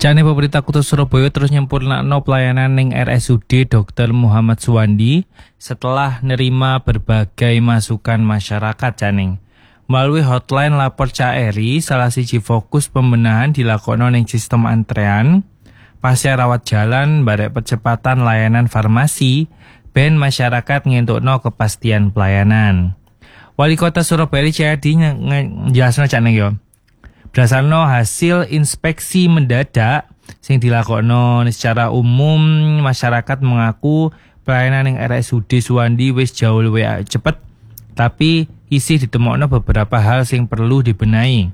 Jane pemerintah Kota Surabaya terus nyempurnakno pelayanan ning RSUD Dr. Muhammad Suwandi setelah nerima berbagai masukan masyarakat Janing. Melalui hotline lapor CARI, salah siji fokus pembenahan dilakoni ning sistem antrean, pasca rawat jalan, barek percepatan layanan farmasi, ben masyarakat ngentukno kepastian pelayanan. Wali Kota Surabaya Ciyadi njelasno Janing yo. Berdasarkan hasil inspeksi mendadak sing dilakoni secara umum, masyarakat mengaku pelayanan yang RSUD Suwandi wis jauh luwih cepet, tapi isih ditemokno beberapa hal sing perlu dibenahi.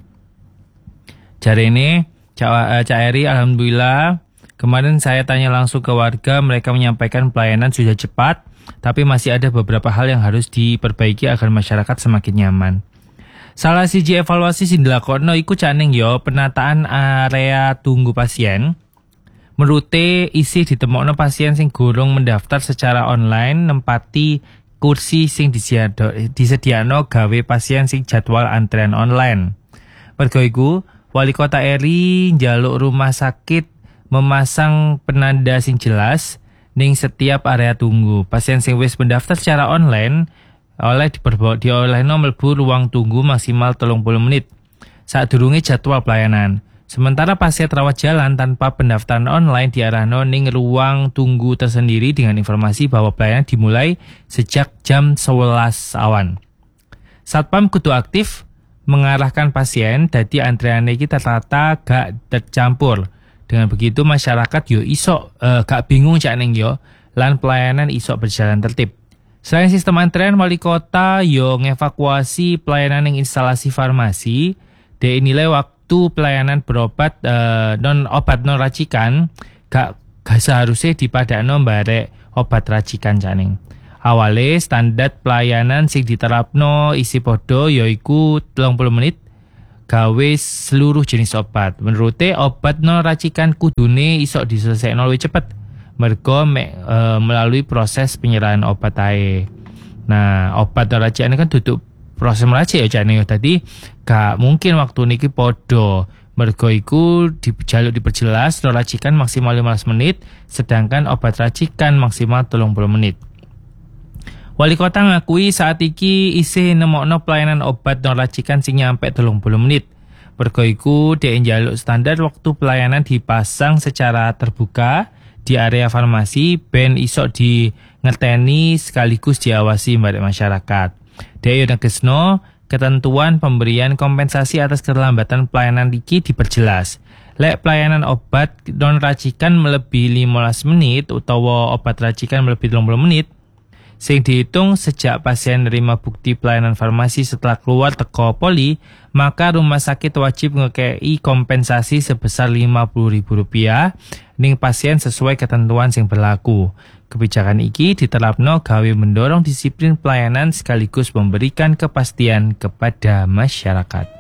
Jarene CARI, alhamdulillah kemarin saya tanya langsung ke warga, mereka menyampaikan pelayanan sudah cepat, tapi masih ada beberapa hal yang harus diperbaiki agar masyarakat semakin nyaman. Salah siji evaluasi sing dilakoni iku Janing yo penataan area tunggu pasien. Menurute isih ditemokno pasien sing gorong mendaftar secara online nempati kursi sing disediakno gawe pasien sing jadwal antrean online. Mergo iku Wali Kota RI njaluk rumah sakit memasang penanda sing jelas ning setiap area tunggu. Pasien sing wis mendaftar secara online diolehno mlebu ruang tunggu maksimal 30 menit sadurunge jadwal pelayanan. Sementara pasien rawat jalan tanpa pendaftaran online diarahno ning ruang tunggu tersendiri dengan informasi bahwa pelayanan dimulai sejak jam 11 awan. Satpam kudu aktif mengarahkan pasien dadi antreane iki tertata gak tercampur. Dengan begitu masyarakat yo iso gak bingung Janing yo lan pelayanan iso berjalan tertib. Selain sistem antrean, Wali Kota yo ngevakuasi pelayanan yang instalasi farmasi. Dia nilai waktu pelayanan berobat obat non racikan gak seharusnya dipadakno barek obat racikan Janing. Awale standar pelayanan sing diterapno isi podo yaiku 30 menit gawe seluruh jenis obat. Menurute obat non racikan kudune iso diselesaikan lebih cepat. Mergo melalui proses penyerahan obat ae. Nah, obat racikan kan duduk proses meracik ya Janing. Tadi gak mungkin waktu niki podo. Mergo iku dijaluk diperjelas racikan maksimal 15 menit, sedangkan obat racikan maksimal 30 menit. Wali Kota ngakui saat iki isih nemokno pelayanan obat non racikan sing nyampe 30 menit. Mergo iku dhek njaluk standar waktu pelayanan dipasang secara terbuka di area farmasi ben iso di ngerteni sekaligus diawasi bareng masyarakat. Dhewe negesno ketentuan pemberian kompensasi atas keterlambatan pelayanan iki diperjelas. Lek pelayanan obat non racikan melebihi 15 menit utawa obat racikan melebihi 30 menit sing dihitung sejak pasien nerima bukti pelayanan farmasi setelah keluar teko poli, maka rumah sakit wajib ngekei kompensasi sebesar Rp50.000 ning pasien sesuai ketentuan sing berlaku. Kebijakan iki diterapno gawe mendorong disiplin pelayanan sekaligus memberikan kepastian kepada masyarakat.